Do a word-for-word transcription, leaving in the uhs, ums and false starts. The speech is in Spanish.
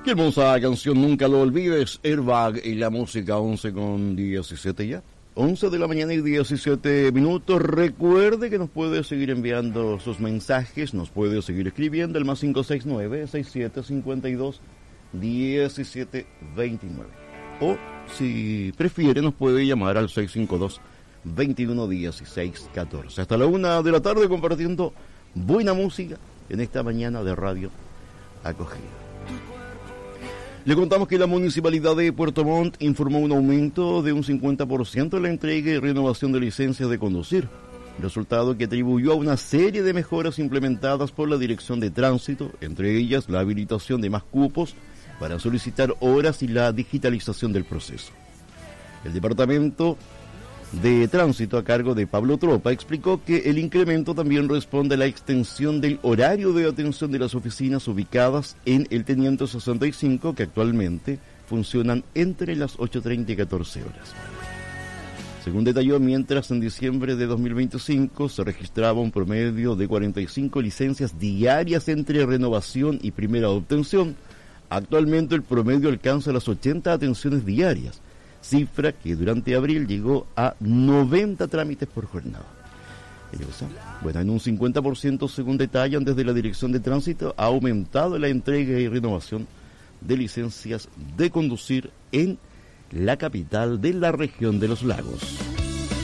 Qué hermosa canción, nunca lo olvides, Airbag y la música, once con diecisiete ya. once de la mañana y diecisiete minutos. Recuerde que nos puede seguir enviando sus mensajes, nos puede seguir escribiendo el más cinco seis nueve, seis siete cinco dos, uno siete dos nueve. O si prefiere nos puede llamar al seis cinco dos, veintiuno dieciséis catorce. Hasta la una de la tarde compartiendo buena música en esta mañana de Radio Acogida. Le contamos que la Municipalidad de Puerto Montt informó un aumento de un cincuenta por ciento en la entrega y renovación de licencias de conducir, resultado que atribuyó a una serie de mejoras implementadas por la Dirección de Tránsito, entre ellas la habilitación de más cupos para solicitar horas y la digitalización del proceso. El Departamento de Tránsito, a cargo de Pablo Tropa, explicó que el incremento también responde a la extensión del horario de atención de las oficinas ubicadas en el Teniente sesenta y cinco, que actualmente funcionan entre las ocho treinta y catorce horas. Según detalló, mientras en diciembre de dos mil veinticinco se registraba un promedio de cuarenta y cinco licencias diarias entre renovación y primera obtención, actualmente el promedio alcanza las ochenta atenciones diarias, cifra que durante abril llegó a noventa trámites por jornada. Bueno, en un cincuenta por ciento, según detallan desde la Dirección de Tránsito, ha aumentado la entrega y renovación de licencias de conducir en la capital de la región de los lagos.